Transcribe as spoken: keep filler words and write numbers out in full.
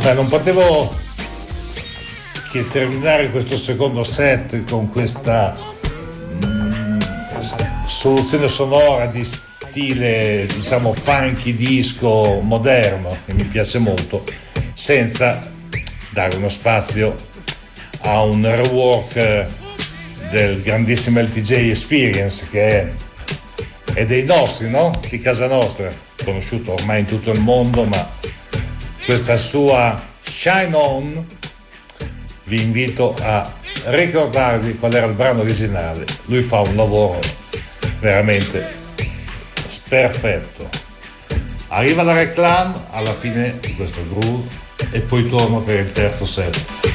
Beh, non potevo che terminare questo secondo set con questa mm, soluzione sonora di stile, diciamo, funky disco moderno, che mi piace molto, senza dare uno spazio a un rework del grandissimo L T J Experience, che è, è dei nostri, no? Di casa nostra, conosciuto ormai in tutto il mondo, ma questa sua Shine On, vi invito a ricordarvi qual era il brano originale. Lui fa un lavoro veramente perfetto. Arriva la reclame alla fine di questo groove e poi torno per il terzo set.